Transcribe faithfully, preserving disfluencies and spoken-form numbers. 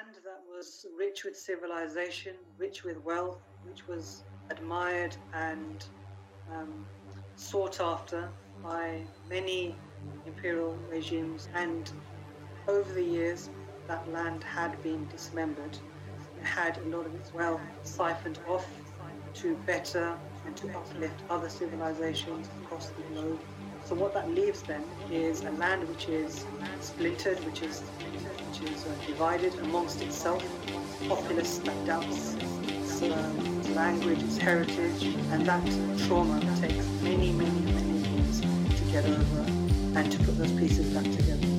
land that was rich with civilization, rich with wealth, which was admired and um, sought after by many imperial regimes. And over the years, that land had been dismembered. It had a lot of its wealth siphoned off to better and to uplift other civilizations across the globe. So what that leaves then is a land which is splintered, which is which is uh, divided amongst itself, populace that doubts its uh, language, its heritage, and that trauma takes many, many, many years to get over and to put those pieces back together.